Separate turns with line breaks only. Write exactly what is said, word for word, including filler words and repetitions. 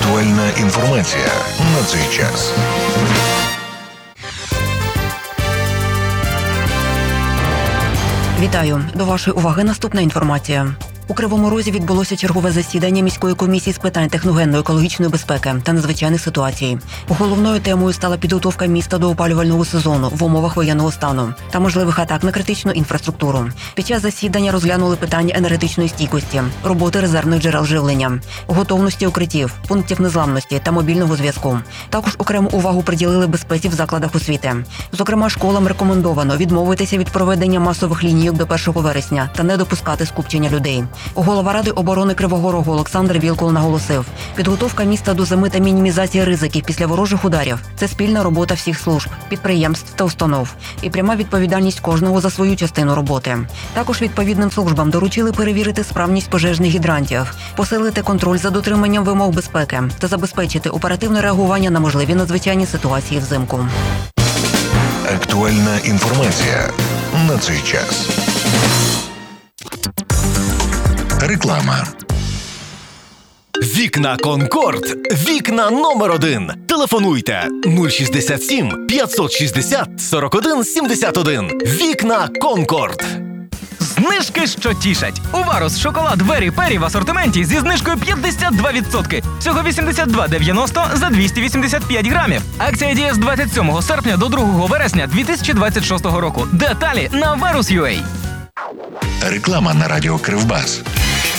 Актуальна інформація на цей час.
Вітаю! До вашої уваги наступна інформація. У Кривому Розі відбулося чергове засідання міської комісії з питань техногенно-екологічної безпеки та надзвичайних ситуацій. Головною темою стала підготовка міста до опалювального сезону в умовах воєнного стану та можливих атак на критичну інфраструктуру. Під час засідання розглянули питання енергетичної стійкості, роботи резервних джерел живлення, готовності укриттів, пунктів незламності та мобільного зв'язку. Також окрему увагу приділили безпеці в закладах освіти. Зокрема, школам рекомендовано відмовитися від проведення масових лінійок до першого вересня та не допускати скупчення людей. Голова Ради оборони Кривого Рогу Олександр Вілкул наголосив, підготовка міста до зими та мінімізація ризиків після ворожих ударів – це спільна робота всіх служб, підприємств та установ і пряма відповідальність кожного за свою частину роботи. Також відповідним службам доручили перевірити справність пожежних гідрантів, посилити контроль за дотриманням вимог безпеки та забезпечити оперативне реагування на можливі надзвичайні ситуації взимку.
Актуальна інформація на цей час. Реклама.
Вікна Конкорд. Вікна номер один. Телефонуйте нуль шістдесят сім п'ятсот шістдесят сорок один сімдесят один. Вікна Конкорд.
Знижки, що тішать. Уварус шоколад Вері Пері в асортименті зі знижкою п'ятдесят два відсотки. Всього вісімдесят два дев'яносто за двісті вісімдесят п'ять грамів. Акція діє з двадцять сьомого серпня до другого вересня дві тисячі двадцять шостого року. Деталі на варус крапка ю а.
Реклама на радіо Кривбас.